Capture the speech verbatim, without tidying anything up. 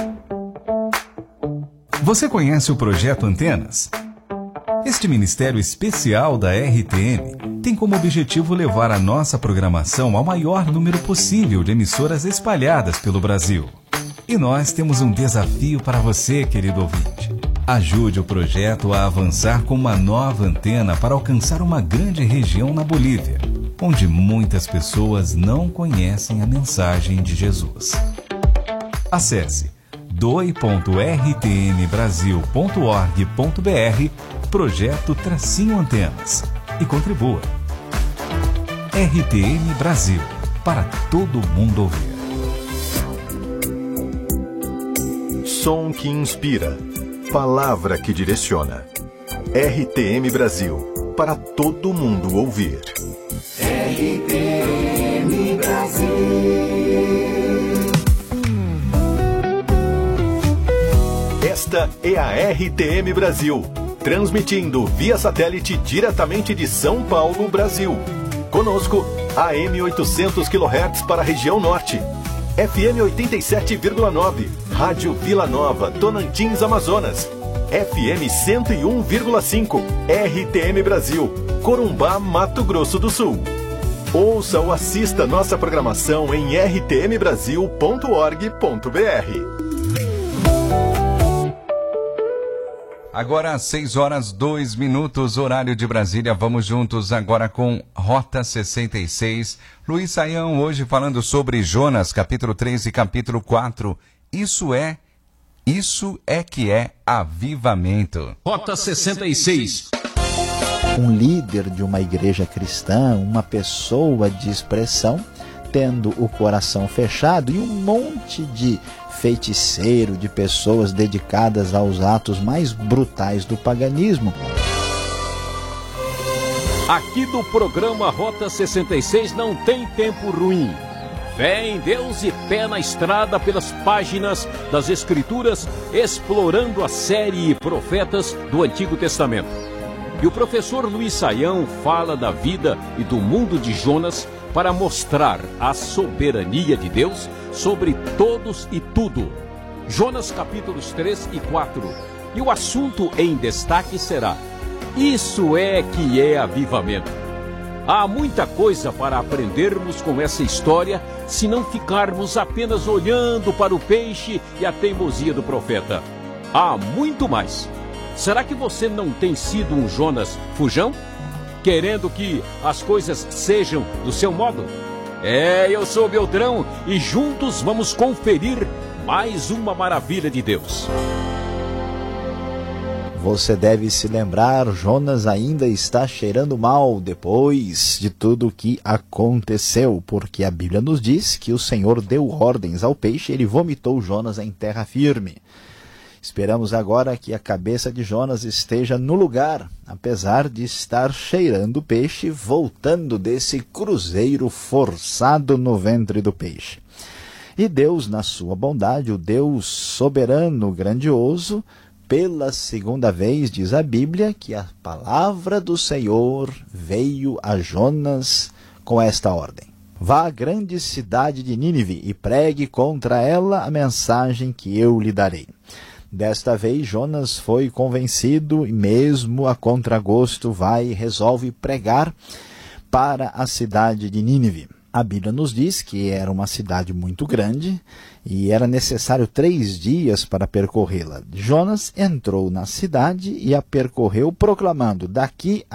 Você conhece o Projeto Antenas? Este ministério especial da R T M tem como objetivo levar a nossa programação ao maior número possível de emissoras espalhadas pelo Brasil. E nós temos um desafio para você, querido ouvinte. Ajude o projeto a avançar com uma nova antena para alcançar uma grande região na Bolívia, onde muitas pessoas não conhecem a mensagem de Jesus. Acesse doe ponto r t m brasil ponto org ponto b r Projeto Tracinho Antenas e contribua. R T M Brasil, para todo mundo ouvir. Som que inspira, palavra que direciona. R T M Brasil, para todo mundo ouvir. R T M Brasil. Esta é a R T M Brasil, transmitindo via satélite diretamente de São Paulo, Brasil. Conosco, A M oitocentos quilohertz para a região norte, F M oitenta e sete vírgula nove, Rádio Vila Nova, Tocantins, Amazonas, F M cento e um vírgula cinco, R T M Brasil, Corumbá, Mato Grosso do Sul. Ouça ou assista nossa programação em r t m brasil ponto org ponto b r. Agora às seis horas, dois minutos, horário de Brasília. Vamos juntos agora com Rota sessenta e seis. Luiz Saião hoje falando sobre Jonas, capítulo três e capítulo quatro. Isso é, isso é que é avivamento. Rota sessenta e seis. Um líder de uma igreja cristã, uma pessoa de expressão, tendo o coração fechado e um monte de feiticeiro, de pessoas dedicadas aos atos mais brutais do paganismo. Aqui do programa Rota sessenta e seis não tem tempo ruim. Fé em Deus e pé na estrada pelas páginas das Escrituras, explorando a série Profetas do Antigo Testamento. E o professor Luiz Saião fala da vida e do mundo de Jonas para mostrar a soberania de Deus sobre todos e tudo. Jonas capítulos três e quatro. E o assunto em destaque será: isso é que é avivamento. Há muita coisa para aprendermos com essa história, se não ficarmos apenas olhando para o peixe e a teimosia do profeta. Há muito mais. Será que você não tem sido um Jonas fujão? Querendo que as coisas sejam do seu modo? É, eu sou Beltrão e juntos vamos conferir mais uma maravilha de Deus. Você deve se lembrar, Jonas ainda está cheirando mal depois de tudo o que aconteceu, porque a Bíblia nos diz que o Senhor deu ordens ao peixe e ele vomitou Jonas em terra firme. Esperamos agora que a cabeça de Jonas esteja no lugar, apesar de estar cheirando peixe, voltando desse cruzeiro forçado no ventre do peixe. E Deus, na sua bondade, o Deus soberano, grandioso, pela segunda vez, diz a Bíblia, que a palavra do Senhor veio a Jonas com esta ordem: vá à grande cidade de Nínive e pregue contra ela a mensagem que eu lhe darei. Desta vez, Jonas foi convencido e mesmo a contragosto vai e resolve pregar para a cidade de Nínive. A Bíblia nos diz que era uma cidade muito grande e era necessário três dias para percorrê-la. Jonas entrou na cidade e a percorreu proclamando: daqui